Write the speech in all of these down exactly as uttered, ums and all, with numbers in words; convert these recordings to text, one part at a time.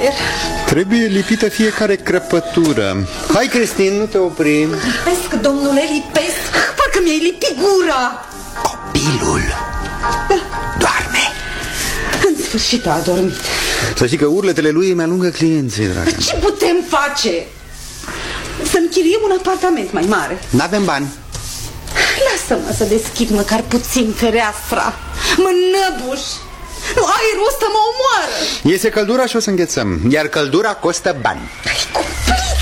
aer. Trebuie lipită fiecare crăpătură. Hai, Cristin, nu te opri. Lipesc, domnule, lipesc. Parcă mi-ai lipit gura. Copilul doarme. În sfârșit a adormit. Să știi că urletele lui îmi alungă clienții, dragă. Ce putem face? Să închiriem un apartament mai mare. N-avem bani. Lasă-mă să deschid măcar puțin fereastra. Mă năbuș. Nu, aerul ăsta mă omoară. Iese căldura și o să înghețăm. Iar căldura costă bani. Ai cumplit.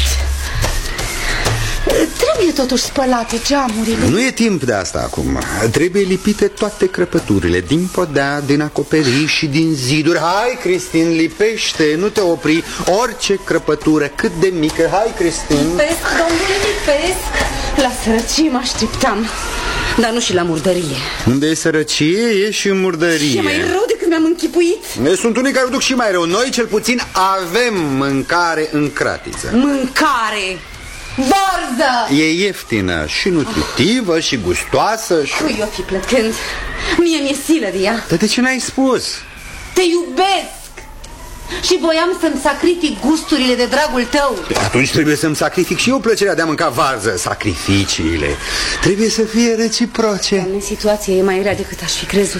Trebuie totuși spălate geamurile. Nu e timp de asta acum. Trebuie lipite toate crăpăturile, din podea, din acoperiș și din ziduri. Hai, Cristin, lipește, nu te opri. Orice crăpătură, cât de mică. Hai, Cristin. Lipesc, domnule, lipesc. La sărăcie mă așteptam, dar nu și la murdărie. Unde e sărăcie, e și murdărie. E mai rău decât mi-am închipuit. Sunt unii care o duc și mai rău. Noi, cel puțin, avem mâncare în cratiță. Mâncare? Varză! E ieftină și nutritivă și gustoasă și... Cui o fi plăcând? Mie mi-e silă de ea. Dar de ce n-ai spus? Te iubesc! Și voiam să-mi sacrific gusturile de dragul tău. Atunci trebuie să-mi sacrific și eu plăcerea de a mânca varză. Sacrificiile trebuie să fie reciproce. Doamne, situația e mai rea decât aș fi crezut.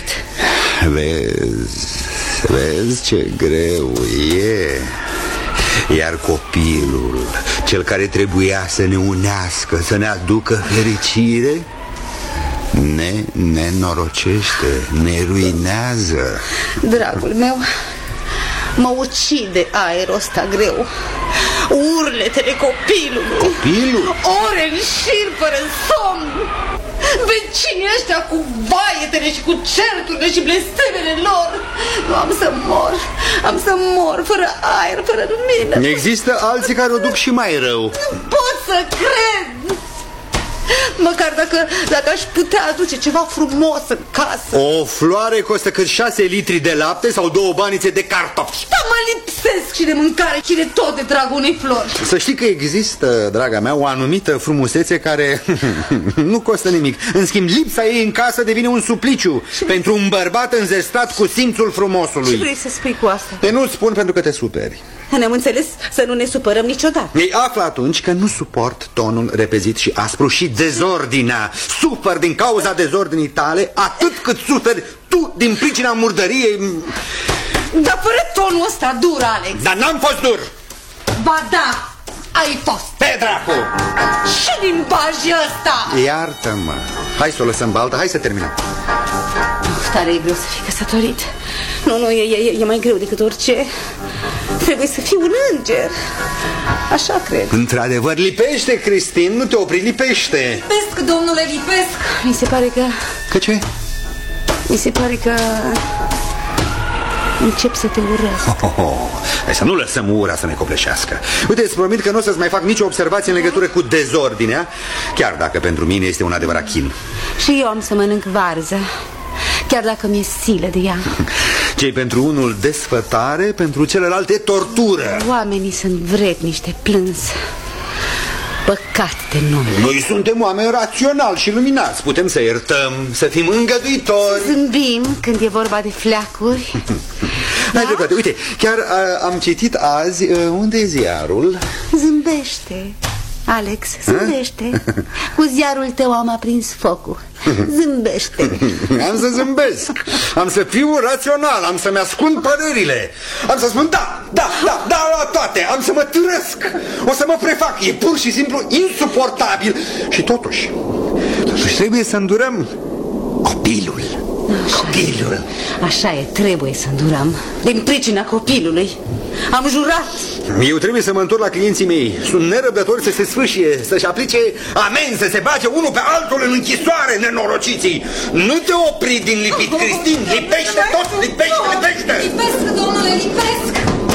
Vezi, vezi ce greu e. Iar copilul, cel care trebuia să ne unească, să ne aducă fericire, ne nenorocește, ne ruinează. Dragul meu, mă ucide aerul ăsta greu. Urletele copilului. Copilul? Ore în șir fără somn. Vecinii ăștia cu vaietele și cu certurile și blestemele lor. Nu, am să mor. Am să mor fără aer, fără lumină. Există alții care o duc și mai rău. Nu pot să cred. Măcar dacă, dacă aș putea aduce ceva frumos în casă. O floare costă cât șase litri de lapte sau două banițe de cartofi. Dar mă lipsesc și de mâncare și de tot de dragul unei flori. Să știi că există, draga mea, o anumită frumusețe care nu costă nimic. În schimb, lipsa ei în casă devine un supliciu pentru un bărbat înzestrat cu simțul frumosului. Ce vrei să spui cu asta? Te nu spun pentru că te superi. Ne-am înțeles să nu ne supărăm niciodată. Ei află atunci că nu suport tonul repezit și aspru și dezordinea. Sufăr din cauza dezordinii tale atât cât suferi tu din pricina murdăriei. Dar fără tonul ăsta dur, Alex. Dar n-am fost dur. Ba da, ai fost. Pe dracu. Și din bajii ăsta. Iartă-mă. Hai să o lăsăm baltă, hai să terminăm. Uf, tare e greu să fii căsătorit. Nu, nu, e, e, e mai greu decât orice. Trebuie să fii un înger. Așa cred. Într-adevăr, lipește, Cristin, nu te opri, lipește. Lipesc, domnule, lipesc. Mi se pare că... Că ce? Mi se pare că... încep să te urăsc. Oh, oh, oh. Hai să nu lăsăm ura să ne copleșească. Uite, îți promit că nu o să-ți mai fac nicio observație în legătură cu dezordinea, chiar dacă pentru mine este un adevărat chin. Și eu am să mănânc varză, chiar dacă mi-e silă de ea. Ce-i pentru unul desfătare, pentru celălalt e tortură. Oamenii sunt vrednici de plâns. Păcat de nume. Noi suntem oameni raționali și luminați. Putem să iertăm, să fim îngăduitori. Să zâmbim când e vorba de fleacuri. Da? Ai dreptate, uite, chiar a, am citit azi, uh, unde e ziarul? Zâmbește, Alex, zâmbește. Cu ziarul tău am aprins focul. Zâmbește. Am să zâmbesc. Am să fiu rațional. Am să-mi ascund părerile. Am să spun da, da, da, da la toate. Am să mă târăsc. O să mă prefac. E pur și simplu insuportabil. Și totuși Totuși trebuie să îndurăm copilul. Așa Copilul e. Așa e, trebuie să îndurăm. Din pricina copilului. Am jurat. Eu trebuie să mă întorc la clienții mei. Sunt nerăbdători să se sfâșie, să-și aplice amenzi, să se bage unul pe altul în închisoare, nenorociții. Nu te opri din lipit, Cristin. Lipește tot, lipește, lipește. Lipesc, domnule, lipesc.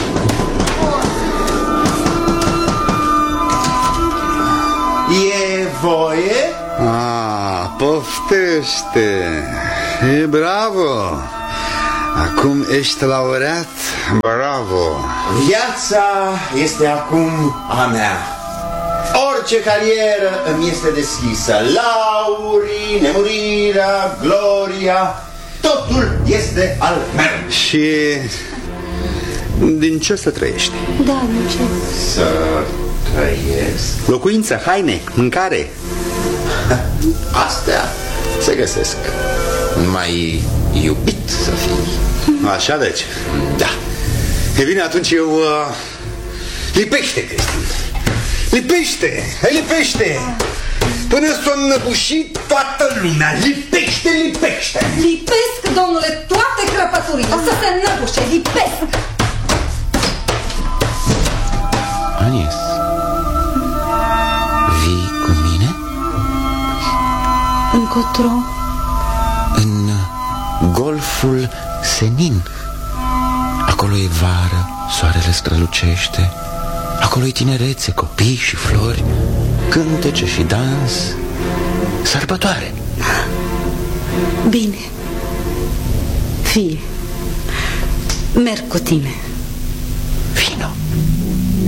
E voie? Ah, poftește. E bravo. Acum ești laureat. Bravo. Viața este acum a mea. Orice carieră îmi este deschisă. Laurii, nemurirea, gloria, totul este al meu. Și Din ce să trăiești? Da, din ce? Să trăiesc. Locuință, haine, mâncare. Astea se găsesc. Mai iubit să fii. Așa deci? Da. E bine, atunci eu... Uh... Lipește, Cristin. Lipește, lipește. Până s-o înnăbușit toată lumea. Lipește, lipește. Lipesc, domnule, toate crăpăturile. Să se înnăbușe, lipesc. Anies, vii cu mine? Încotro? În golful Senin. Acolo e vară, soarele strălucește. Acolo e tinerețe, copii și flori, cântece și dans, sărbătoare. Bine. Fie. Merg cu tine.